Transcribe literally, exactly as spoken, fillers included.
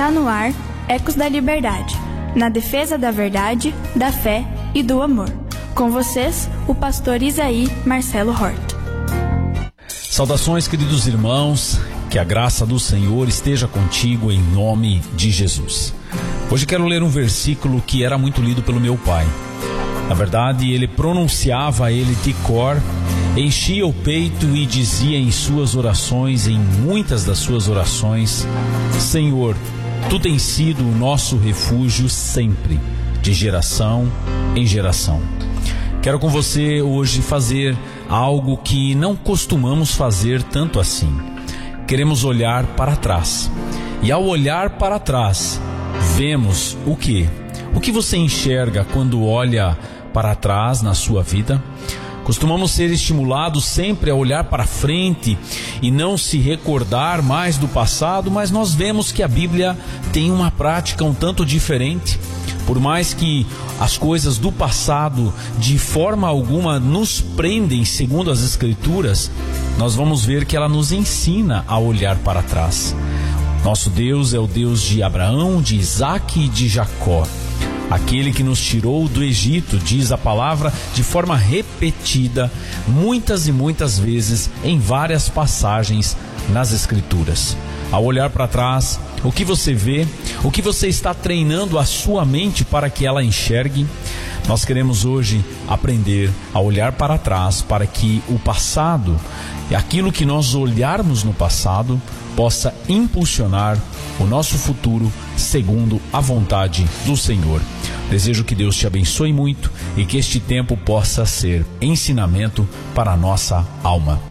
Está no ar Ecos da Liberdade, na defesa da verdade, da fé e do amor. Com vocês, o pastor Isaí Marcelo Hort. Saudações, queridos irmãos, que a graça do Senhor esteja contigo em nome de Jesus. Hoje quero ler um versículo que era muito lido pelo meu pai. Na verdade, ele pronunciava ele de cor, enchia o peito e dizia em suas orações, em muitas das suas orações: Senhor, Tu tens sido o nosso refúgio sempre, de geração em geração. Quero com você hoje fazer algo que não costumamos fazer tanto assim. Queremos olhar para trás. E ao olhar para trás, vemos o quê? O que você enxerga quando olha para trás na sua vida? Costumamos ser estimulados sempre a olhar para frente e não se recordar mais do passado, mas nós vemos que a Bíblia tem uma prática um tanto diferente. Por mais que as coisas do passado de forma alguma nos prendem segundo as Escrituras, nós vamos ver que ela nos ensina a olhar para trás. Nosso Deus é o Deus de Abraão, de Isaque e de Jacó. Aquele que nos tirou do Egito, diz a palavra de forma repetida, muitas e muitas vezes, em várias passagens nas Escrituras. Ao olhar para trás, o que você vê, o que você está treinando a sua mente para que ela enxergue? Nós queremos hoje aprender a olhar para trás para que o passado, e aquilo que nós olharmos no passado, possa impulsionar o nosso futuro segundo a vontade do Senhor. Desejo que Deus te abençoe muito e que este tempo possa ser ensinamento para a nossa alma.